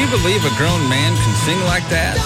you believe a grown man can sing like that?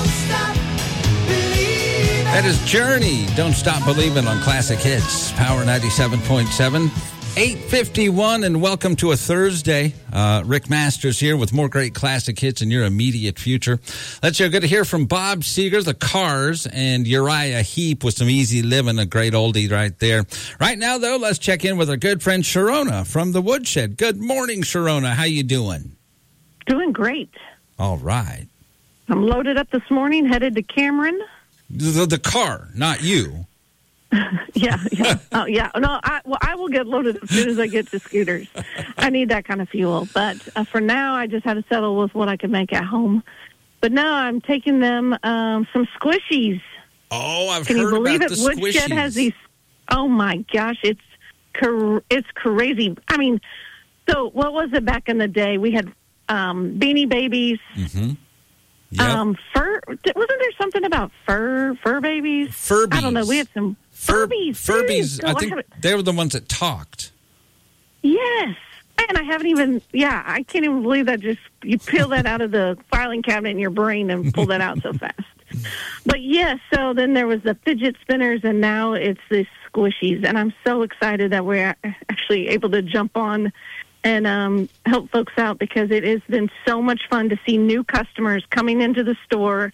That is Journey. Don't Stop Believing on Classic Hits. Power 97.7. 8:51, and welcome to a Thursday. Rick Masters here with more great classic hits in your immediate future. Let's go. Good to hear from Bob Seger, The Cars, and Uriah Heep with some Easy Living, a great oldie right there. Right now, though, let's check in with our good friend Sharona from the Woodshed. Good morning, Sharona. How you doing? Doing great. All right. I'm loaded up this morning, headed to Cameron. The car, not you. Yeah. Oh, yeah. No, I will get loaded as soon as I get to Scooters. I need that kind of fuel. But for now, I just had to settle with what I could make at home. But now I'm taking them some squishies. Oh, I've Can heard you believe about it? the Woodshed squishies. has these. Oh my gosh, it's crazy. I mean, so what was it back in the day? We had Beanie Babies. Mm-hmm. Yep. Fur. Wasn't there something about fur babies? Furbies. I don't know. We had some Furbies. Furbies. I think they were the ones that talked. Yes. And I haven't even, I can't even believe that you peel that out of the filing cabinet in your brain and pull that out so fast. But yes, so then there was the fidget spinners, and now it's the squishies. And I'm so excited that we're actually able to jump on and help folks out, because it has been so much fun to see new customers coming into the store.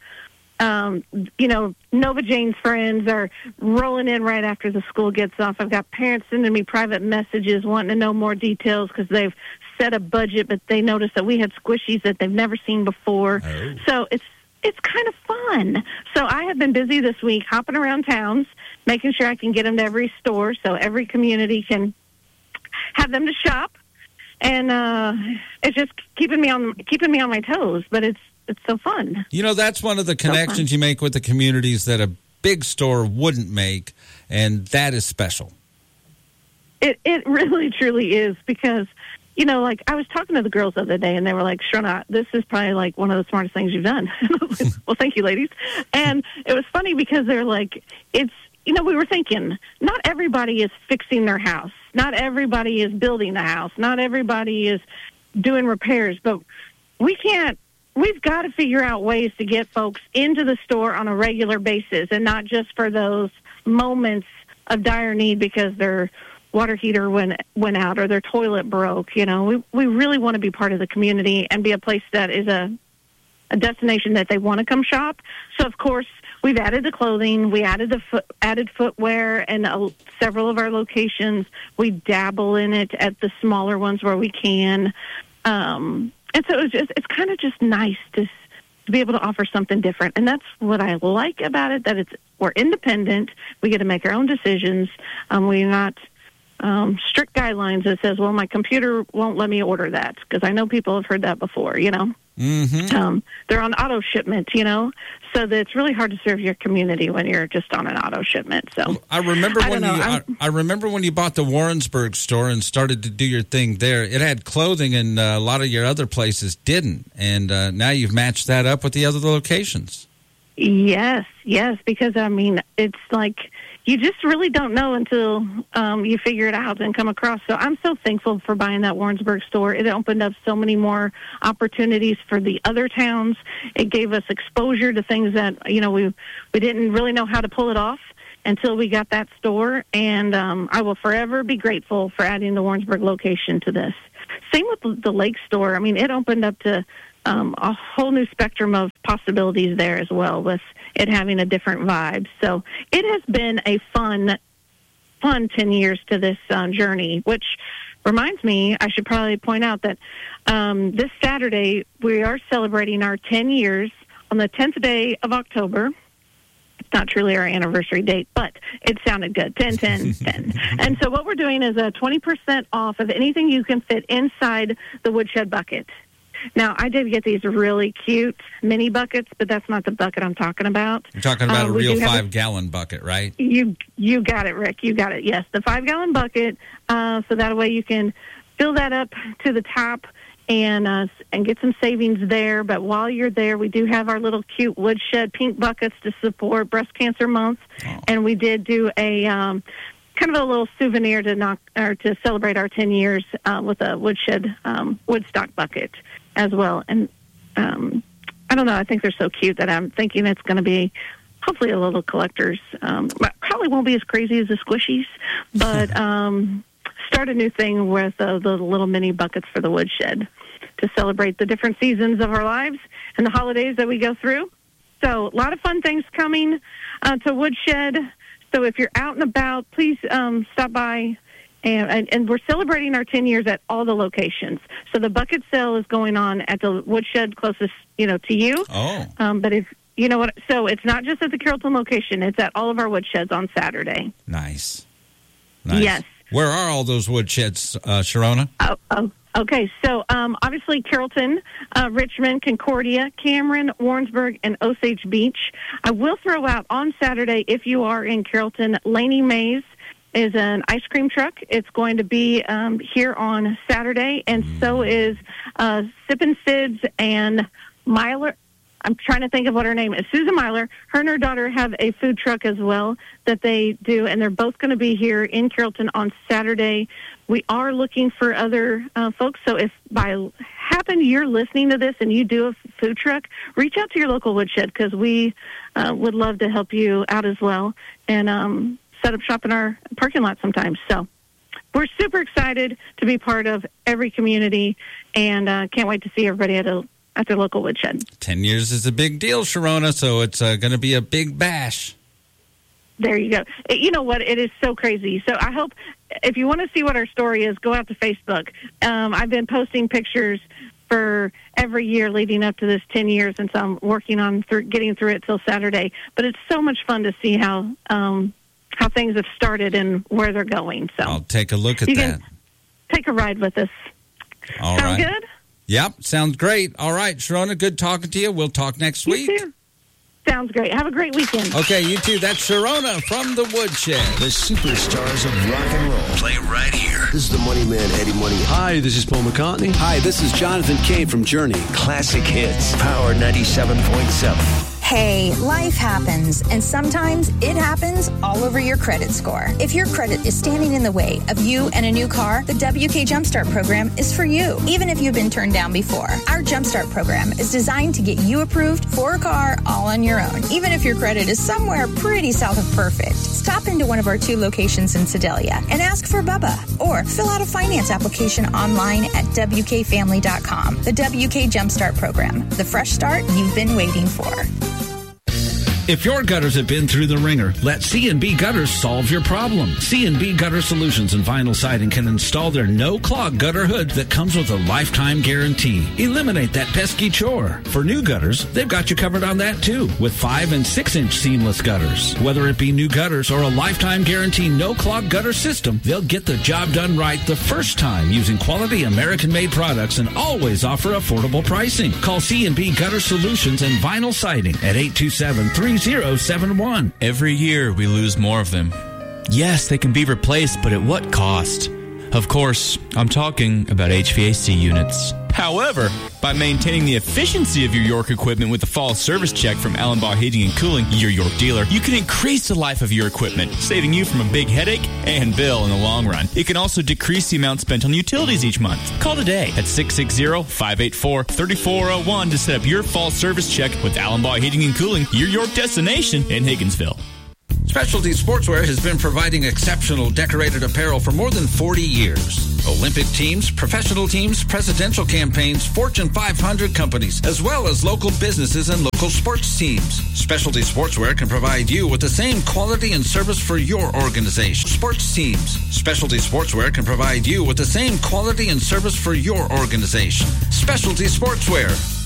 Nova Jane's friends are rolling in right after the school gets off. I've got parents sending me private messages wanting to know more details because they've set a budget, but they noticed that we had squishies that they've never seen before. Oh. So it's kind of fun. So I have been busy this week hopping around towns, making sure I can get them to every store so every community can have them to shop. And it's just keeping me on my toes, but it's so fun. You know, that's one of the connections you make with the communities that a big store wouldn't make, and that is special. It really, truly is, because, like, I was talking to the girls the other day, and they were like, Sharona, this is probably, like, one of the smartest things you've done. And I was like, well, thank you, ladies. And it was funny because they're like, we were thinking, not everybody is fixing their house. Not everybody is building the house. Not everybody is doing repairs. But we've got to figure out ways to get folks into the store on a regular basis, and not just for those moments of dire need because their water heater went out or their toilet broke. We really want to be part of the community and be a place that is a destination that they want to come shop. So, of course, we've added the clothing, we added added footwear, and several of our locations we dabble in it at the smaller ones where we can. And so it's kind of just nice to be able to offer something different. And that's what I like about it, that we're independent. We get to make our own decisions. We're not strict guidelines that says, well, my computer won't let me order that, because I know people have heard that before, Mm-hmm. They're on auto shipment, so that it's really hard to serve your community when you're just on an auto shipment. So I remember when you bought the Warrensburg store and started to do your thing there. It had clothing, and a lot of your other places didn't. And now you've matched that up with the other locations. Yes, because it's like you just really don't know until you figure it out and come across. So I'm so thankful for buying that Warrensburg store. It opened up so many more opportunities for the other towns. It gave us exposure to things that, we didn't really know how to pull it off until we got that store. And I will forever be grateful for adding the Warrensburg location to this. Same with the Lake store. It opened up to a whole new spectrum of possibilities there as well, with it having a different vibe. So it has been a fun 10 years to this journey, which reminds me, I should probably point out that this Saturday we are celebrating our 10 years on the 10th day of October. It's not truly our anniversary date, but it sounded good. 10, 10, 10. And so what we're doing is a 20% off of anything you can fit inside the Woodshed bucket. Now, I did get these really cute mini buckets, but that's not the bucket I'm talking about. You're talking about a real 5-gallon bucket, right? You got it, Rick. You got it. Yes, the 5-gallon bucket, so that way you can fill that up to the top and get some savings there. But while you're there, we do have our little cute Woodshed pink buckets to support Breast Cancer Month, and we did do a kind of a little souvenir to celebrate our 10 years with a Woodshed Woodstock bucket as well. And I don't know. I think they're so cute that I'm thinking it's going to be hopefully a little collector's. Probably won't be as crazy as the squishies, but start a new thing with the little mini buckets for the woodshed to celebrate the different seasons of our lives and the holidays that we go through. So a lot of fun things coming to Woodshed. So if you're out and about, please stop by. And we're celebrating our 10 years at all the locations. So the bucket sale is going on at the Woodshed closest, to you. Oh. But if you know what, so it's not just at the Carrollton location; it's at all of our woodsheds on Saturday. Nice. Yes. Where are all those woodsheds, Sharona? Okay. So obviously Carrollton, Richmond, Concordia, Cameron, Warrensburg, and Osage Beach. I will throw out on Saturday, if you are in Carrollton, Laney Mays is an ice cream truck. It's going to be here on Saturday, and so is Sippin' Sid's and Myler. I'm trying to think of what her name is. Susan Myler. Her and her daughter have a food truck as well that they do, and they're both going to be here in Carrollton on Saturday. We are looking for other folks, so if by happen you're listening to this and you do a food truck, reach out to your local woodshed because we would love to help you out as well and set up shop in our parking lot sometimes. So we're super excited to be part of every community and can't wait to see everybody at their local woodshed. 10 years is a big deal, Sharona, so it's going to be a big bash. There you go. You know what? It is so crazy. So I hope if you want to see what our story is, go out to Facebook. I've been posting pictures for every year leading up to this 10 years, and so I'm working on getting through it till Saturday. But it's so much fun to see how things have started and where they're going. So I'll take a look at that. Can take a ride with us. All Sound right. good? Yep, sounds great. All right, Sharona, good talking to you. We'll talk next week. You too. Sounds great. Have a great weekend. Okay, you too. That's Sharona from the Woodshed. The superstars of rock and roll. Play right here. This is the Money Man, Eddie Money. Hi, this is Paul McCartney. Hi, this is Jonathan Cain from Journey. Classic hits. Power 97.7. Hey, life happens, and sometimes it happens all over your credit score. If your credit is standing in the way of you and a new car, the WK Jumpstart program is for you, even if you've been turned down before. Our Jumpstart program is designed to get you approved for a car all on your own, even if your credit is somewhere pretty south of perfect. Stop into one of our 2 locations in Sedalia and ask for Bubba, or fill out a finance application online at WKFamily.com. The WK Jumpstart program, the fresh start you've been waiting for. If your gutters have been through the ringer, let C&B Gutters solve your problem. C&B Gutter Solutions and Vinyl Siding can install their no-clog gutter hood that comes with a lifetime guarantee. Eliminate that pesky chore. For new gutters, they've got you covered on that too, with 5- and 6-inch seamless gutters. Whether it be new gutters or a lifetime guarantee no-clog gutter system, they'll get the job done right the first time using quality American-made products and always offer affordable pricing. Call C&B Gutter Solutions and Vinyl Siding at 827-3071. Every year we lose more of them. Yes, they can be replaced, but at what cost? Of course, I'm talking about HVAC units. However, by maintaining the efficiency of your York equipment with a fall service check from Allenbaugh Heating and Cooling, your York dealer, you can increase the life of your equipment, saving you from a big headache and bill in the long run. It can also decrease the amount spent on utilities each month. Call today at 660-584-3401 to set up your fall service check with Allenbaugh Heating and Cooling, your York destination in Higginsville. Specialty Sportswear has been providing exceptional decorated apparel for more than 40 years. Olympic teams, professional teams, presidential campaigns, Fortune 500 companies, as well as local businesses and local sports teams. Specialty Sportswear can provide you with the same quality and service for your organization. Sports teams. Specialty Sportswear can provide you with the same quality and service for your organization. Specialty Sportswear.